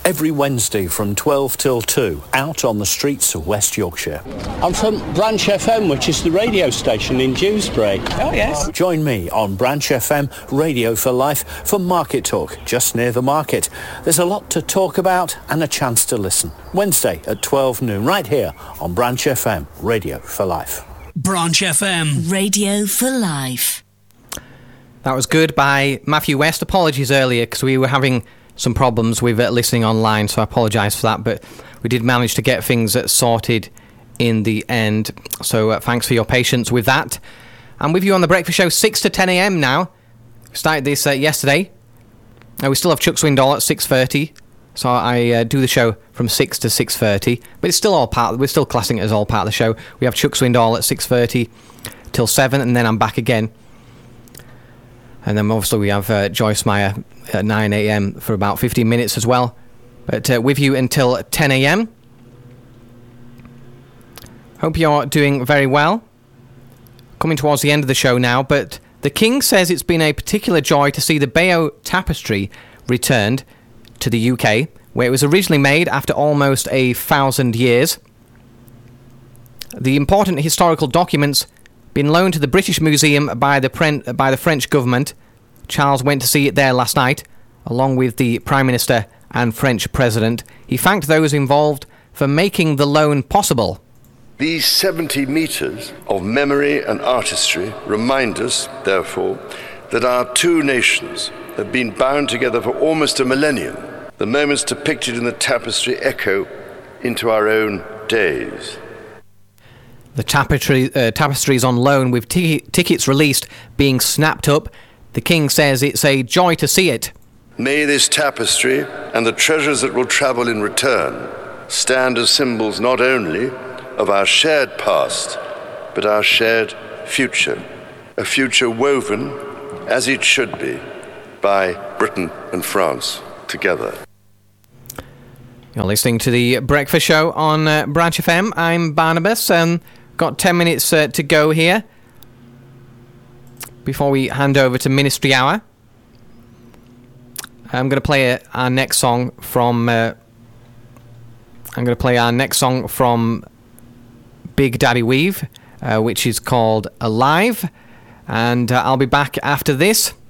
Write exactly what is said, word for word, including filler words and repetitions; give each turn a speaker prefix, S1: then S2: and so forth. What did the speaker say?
S1: Every Wednesday from twelve till two, out on the streets of West Yorkshire.
S2: I'm from Branch F M, which is the radio station in Dewsbury.
S3: Oh, yes.
S1: Join me on Branch F M, Radio for Life, for Market Talk, just near the market. There's a lot to talk about and a chance to listen. Wednesday at twelve noon, right here on Branch F M, Radio for Life.
S4: Branch F M,
S5: Radio for Life.
S6: That was good by Matthew West. Apologies earlier because we were having some problems with uh, listening online, so I apologise for that, but we did manage to get things uh, sorted in the end, so uh, thanks for your patience with that. I'm with you on the breakfast show six to ten a.m. now. We started this uh, yesterday. Uh, we still have Chuck Swindoll at six thirty, so I uh, do the show from six to six thirty, but it's still all part, we're still classing it as all part of the show. We have Chuck Swindoll at six thirty till seven, and then I'm back again. And then obviously we have uh, Joyce Meyer at nine a.m. for about fifteen minutes as well. But uh, with you until ten a.m. Hope you're doing very well. Coming towards the end of the show now, but the King says it's been a particular joy to see the Bayeux Tapestry returned to the U K, where it was originally made after almost a thousand years. The important historical documents been loaned to the British Museum by the Pre- by the French government. Charles went to see it there last night, along with the Prime Minister and French President. He thanked those involved for making the loan possible.
S7: These seventy metres of memory and artistry remind us, therefore, that our two nations have been bound together for almost a millennium. The moments depicted in the tapestry echo into our own days.
S6: The tapestry, uh, tapestries on loan with t- tickets released being snapped up. The King says it's a joy to see it.
S7: May this tapestry and the treasures that will travel in return stand as symbols not only of our shared past, but our shared future. A future woven, as it should be, by Britain and France together.
S6: You're listening to the Breakfast Show on uh, Branch F M. I'm Barnabas. Um, got ten minutes uh, to go here before we hand over to Ministry Hour. I'm going to play uh, our next song from. Uh, I'm going to play our next song from Big Daddy Weave, uh, which is called Alive, and uh, I'll be back after this.